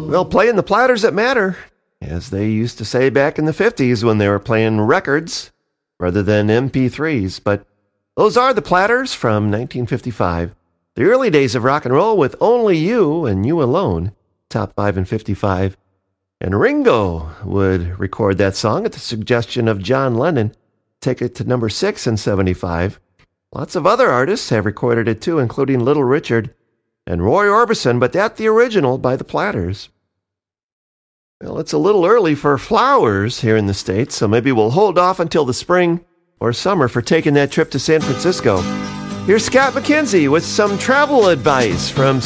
Well, playing the platters that matter, as they used to say back in the 50s when they were playing records rather than MP3s. But those are the Platters from 1955. The early days of rock and roll with Only You and You Alone, top 5 in 55. And Ringo would record that song at the suggestion of John Lennon, take it to number 6 in 75. Lots of other artists have recorded it too, including Little Richard and Roy Orbison, but that's the original by the Platters. Well, it's a little early for flowers here in the States, so maybe we'll hold off until the spring or summer for taking that trip to San Francisco. Here's Scott McKenzie with some travel advice from